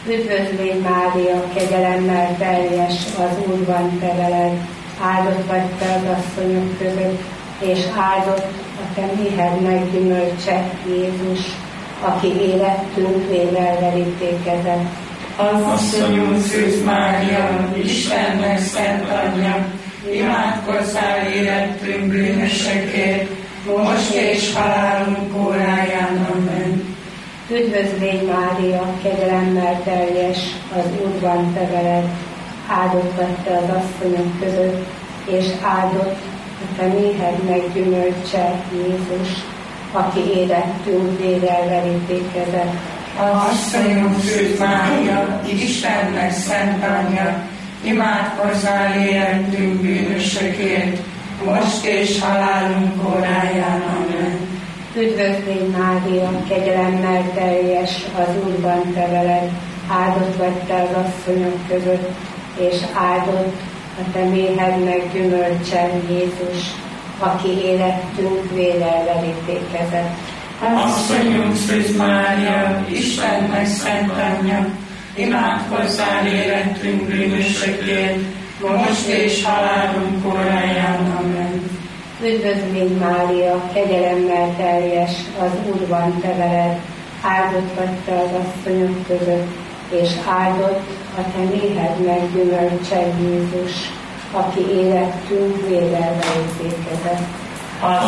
Üdvözlégy Mária, kegyelemmel teljes, az Úr van te veled, áldott vagy te az asszonyok között, és áldott a te méhednek gyümölcse, Jézus, aki életünk vérrel verítékezett. Asszonyunk Szűz Mária, Istennek szent anyja, imádkozzál érettünk bűnösökért, most és halálunk óráján. Amen. Üdvözlégy Mária, kegyelemmel teljes, az Úr van te veled, áldott vagy te az asszonyok között, és áldott a te méhednek gyümölcse, Jézus, aki érettünk vérrel verítékezett. Asszonyunk Szűz Mária, Istennek szent anyja, imádkozzál érettünk bűnösökért, most és halálunk óráján. Amen. Üdvözlégy Mária, kegyelemmel teljes, az Úr van te veled, áldott vagy te az asszonyok között, és áldott a te méhednek gyümölcse, Jézus, aki érettünk vérrel verítékezett. Asszonyunk Szűz Mária, Istennek szent anyja, imádkozzál érettünk bűnösökért, most és halálunk óráján. Amen. Üdvözlégy Mária, kegyelemmel teljes, az Úr van te veled, áldott vagy te az asszonyok között, és áldott a te méhednek gyümölcse, Jézus, aki érettünk vérrel verítékezett.